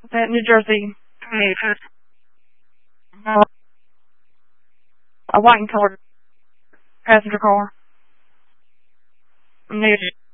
that New Jersey commute. A white and colored passenger car. New